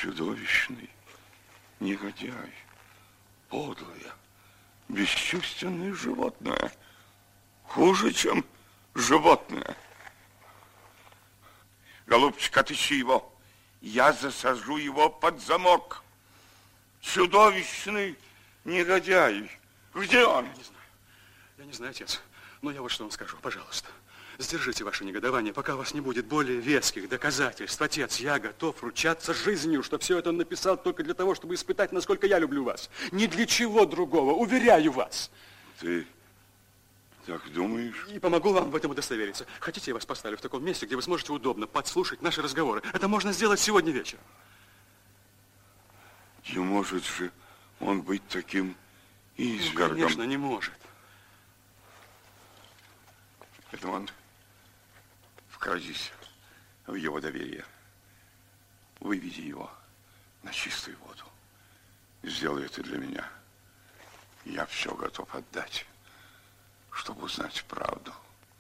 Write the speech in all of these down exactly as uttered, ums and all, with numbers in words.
чудовищный негодяй, подлое, бесчувственное животное. Хуже, чем животное. Голубчик, отыщи его. Я засажу его под замок. Чудовищный негодяй. Где он? Я не знаю. Я не знаю, отец. Но я вот что вам скажу. Пожалуйста, сдержите ваше негодование, пока у вас не будет более веских доказательств. Отец, я готов ручаться жизнью, что все это он написал только для того, чтобы испытать, насколько я люблю вас. Ни для чего другого, уверяю вас. Ты так думаешь? И помогу вам в этом удостовериться. Хотите, я вас поставлю в таком месте, где вы сможете удобно подслушать наши разговоры? Это можно сделать сегодня вечером. Не может же он быть таким извергом. Ну, конечно, не может. Эдмонд, вкрадись в его доверие. Выведи его на чистую воду. Сделай это для меня. Я все готов отдать, чтобы узнать правду.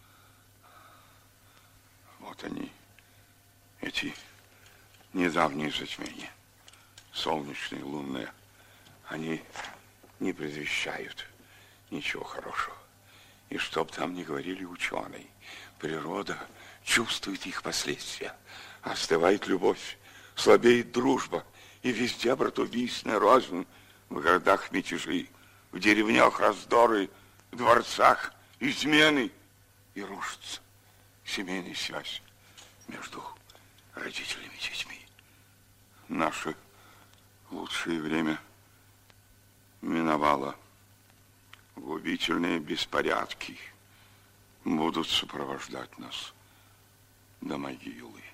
Вот они, эти недавние затмения, солнечные, лунные. Они не предвещают ничего хорошего. И чтоб там ни говорили ученые, природа чувствует их последствия. Остывает любовь, слабеет дружба, и везде братоубийственная рознь, в городах мятежи, в деревнях раздоры, в дворцах измены, и рушится семейная связь между родителями и детьми. Наше лучшее время миновало. Губительные беспорядки будут сопровождать нас до могилы.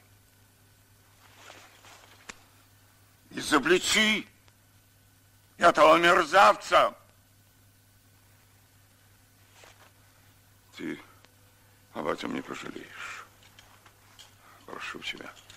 Изобличи этого мерзавца! Ты об этом не пожалеешь. Прошу тебя.